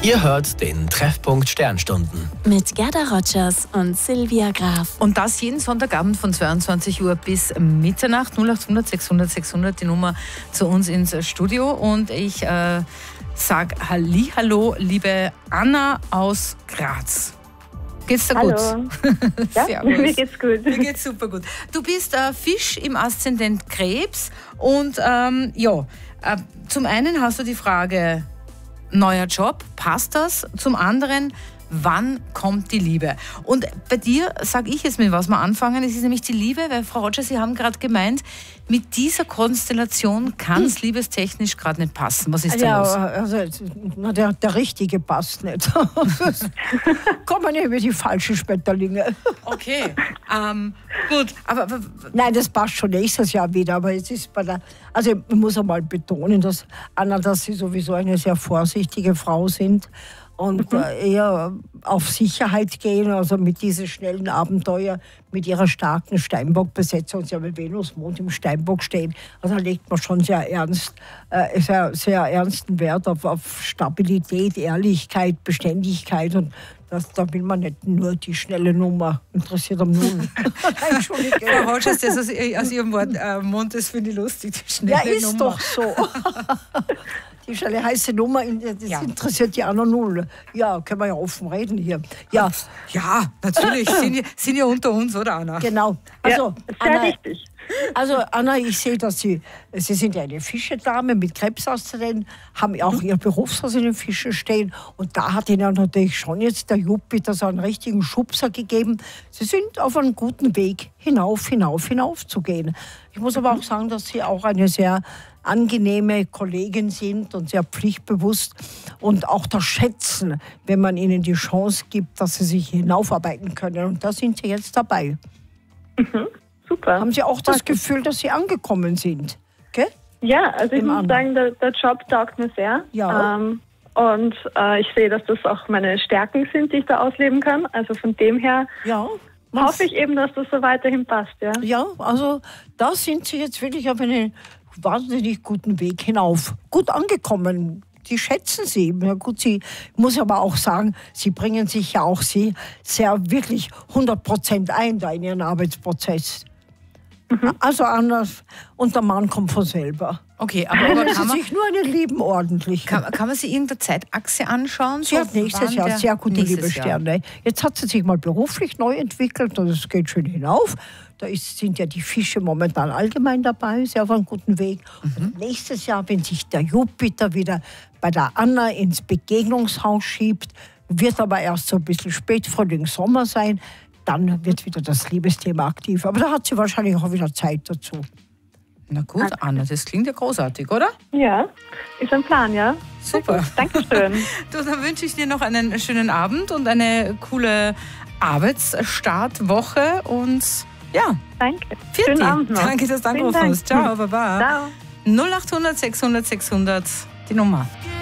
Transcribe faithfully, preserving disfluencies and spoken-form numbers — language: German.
Ihr hört den Treffpunkt Sternstunden. Mit Gerda Rogers und Silvia Graf. Und das jeden Sonntagabend von zweiundzwanzig Uhr bis Mitternacht. null acht hundert sechshundert sechshundert, die Nummer zu uns ins Studio. Und ich äh, sage Hallihallo, liebe Anna aus Graz. Geht's dir Hallo. gut? Ja, mir geht's gut. Mir geht's super gut. Du bist äh, Fisch im Aszendent Krebs und ähm, ja, äh, zum einen hast du die Frage, neuer Job, passt das? Zum anderen, wann kommt die Liebe? Und bei dir sage ich jetzt mit was wir anfangen, es ist nämlich die Liebe, weil Frau Rogers, Sie haben gerade gemeint, mit dieser Konstellation kann es liebestechnisch gerade nicht passen. Was ist da ja, los? also na, der, der Richtige passt nicht. Kommen ja über die falschen Schmetterlinge. Okay, ähm, gut, aber, aber Nein, das passt schon nächstes Jahr wieder, aber es ist bei der, also ich muss einmal betonen, dass Anna, dass Sie sowieso eine sehr vorsichtige Frau sind und mhm. äh, eher auf Sicherheit gehen, also mit diesen schnellen Abenteuer, mit ihrer starken Steinbock-Besetzung. Sie haben mit Venus, Mond im Steinbock stehen, also da legt man schon sehr ernst, äh, sehr, sehr ernsten Wert auf, auf Stabilität, Ehrlichkeit, Beständigkeit und das, da will man nicht nur die schnelle Nummer, interessiert am Null. Entschuldige. Frau Rogers, das aus, aus Ihrem Wort, äh, Mund, das finde ich lustig, die schnelle Ja, ist Nummer. doch so. Die schnelle heiße Nummer, das Ja. interessiert die anderen null. Ja, können wir ja offen reden hier. Ja, Ja, natürlich, sind ja, sind ja unter uns, oder Anna? genau. Also, ja, sehr Anna, richtig. also Anna, ich sehe, dass Sie, Sie sind ja eine Fischedame mit Krebsaszendent, haben auch Ihr Berufshaus in den Fischen stehen und da hat Ihnen natürlich schon jetzt der Jupiter so einen richtigen Schubser gegeben. Sie sind auf einem guten Weg, hinauf, hinauf, hinauf zu gehen. Ich muss aber auch sagen, dass Sie auch eine sehr angenehme Kollegin sind und sehr pflichtbewusst und auch das Schätzen, wenn man ihnen die Chance gibt, dass sie sich hinaufarbeiten können. Und da sind Sie jetzt dabei. Mhm, super. Haben Sie auch das Gefühl, dass Sie angekommen sind? Gell? Ja, also ich Im muss anderen. sagen, der, der Job taugt mir sehr. Ja. Ähm, und äh, ich sehe, dass das auch meine Stärken sind, die ich da ausleben kann. Also von dem her Ja. hoffe ich eben, dass das so weiterhin passt. Ja, Ja, also da sind Sie jetzt wirklich auf einen wahnsinnig guten Weg hinauf. Gut angekommen. Die schätzen Sie. Ja, gut, Sie ich muss aber auch sagen, Sie bringen sich ja auch Sie sehr wirklich hundert Prozent ein da in Ihren Arbeitsprozess. Mhm. Also anders. Und der Mann kommt von selber. Okay, aber, aber Können kann, Sie man, sich nur einen lieben ordentlich. kann, kann man sich irgendeine Zeitachse anschauen? Sie hat nächstes wann Jahr der- sehr gute nächstes Jahr. Liebessterne. Jetzt hat sie sich mal beruflich neu entwickelt und es geht schön hinauf. Da ist, sind ja die Fische momentan allgemein dabei, sehr auf einem guten Weg. Mhm. Und nächstes Jahr, wenn sich der Jupiter wieder bei der Anna ins Begegnungshaus schiebt, wird aber erst so ein bisschen spät Frühling, Sommer sein, dann wird wieder das Liebesthema aktiv. Aber da hat sie wahrscheinlich auch wieder Zeit dazu. Na gut, Anna, das klingt ja großartig, oder? ja, ist ein Plan, ja. Super. Dankeschön. Du, dann wünsche ich dir noch einen schönen Abend und eine coole Arbeitsstartwoche und ja, Danke. Vierte. Schönen Abend noch. Danke, dass du Vielen angerufen Dank. hast. Ciao, baba. Ciao. null acht hundert sechshundert sechshundert, die Nummer.